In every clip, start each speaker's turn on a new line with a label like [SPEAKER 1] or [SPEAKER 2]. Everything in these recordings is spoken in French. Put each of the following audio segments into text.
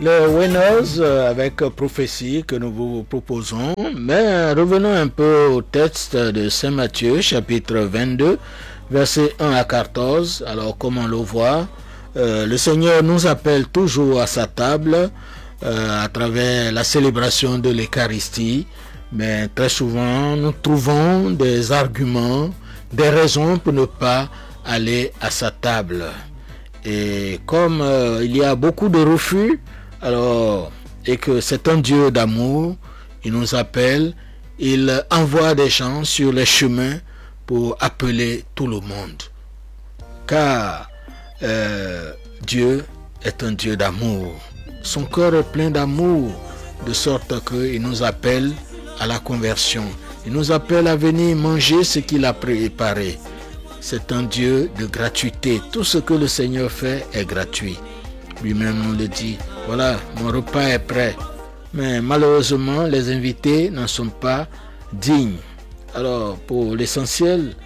[SPEAKER 1] Le Winners avec prophétie que nous vous proposons. Mais revenons un peu au texte de Saint Matthieu, chapitre 22, versets 1 à 14. Alors, comme on le voit, le Seigneur nous appelle toujours à sa table à travers la célébration de l'Eucharistie. Mais très souvent, nous trouvons des arguments, des raisons pour ne pas aller à sa table. Et comme il y a beaucoup de refus, alors, et que c'est un Dieu d'amour, il nous appelle, il envoie des gens sur les chemins pour appeler tout le monde. Car Dieu est un Dieu d'amour. Son cœur est plein d'amour, de sorte qu'il nous appelle à la conversion. Il nous appelle à venir manger ce qu'il a préparé. C'est un Dieu de gratuité. Tout ce que le Seigneur fait est gratuit. Lui-même nous le dit. Voilà, mon repas est prêt. Mais malheureusement, les invités n'en sont pas dignes. Alors, pour l'essentiel,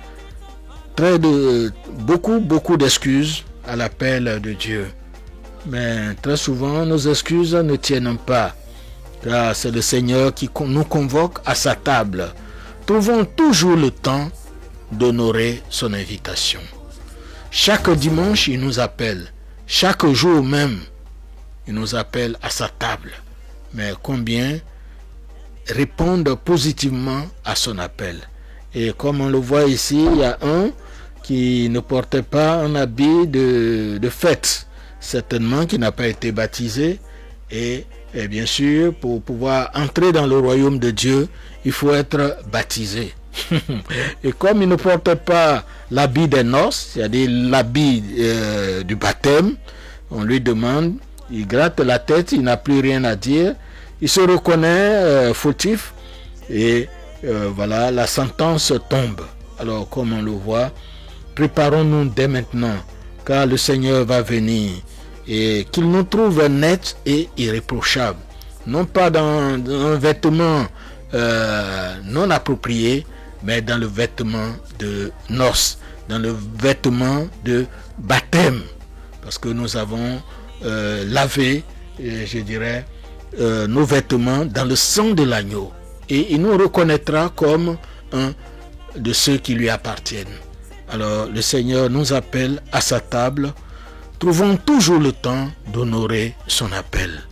[SPEAKER 1] beaucoup d'excuses à l'appel de Dieu. Mais très souvent, nos excuses ne tiennent pas. Car c'est le Seigneur qui nous convoque à sa table. Trouvons toujours le temps d'honorer son invitation. Chaque dimanche, il nous appelle. Chaque jour même, il nous appelle à sa table. Mais combien répondent positivement à son appel? Et comme on le voit ici, il y a un qui ne portait pas un habit de fête, certainement qui n'a pas été baptisé. Et bien sûr, pour pouvoir entrer dans le royaume de Dieu, il faut être baptisé. Et comme il ne portait pas l'habit des noces, c'est-à-dire l'habit du baptême, on lui demande, il gratte la tête, il n'a plus rien à dire, il se reconnaît fautif et voilà, la sentence tombe. Alors comme on le voit, préparons-nous dès maintenant, car le Seigneur va venir et qu'il nous trouve nets et irréprochables, non pas dans un vêtement non approprié, mais dans le vêtement de noces, dans le vêtement de baptême, parce que nous avons lavé, je dirais, nos vêtements dans le sang de l'agneau, et il nous reconnaîtra comme un de ceux qui lui appartiennent. Alors le Seigneur nous appelle à sa table. Trouvons toujours le temps d'honorer son appel.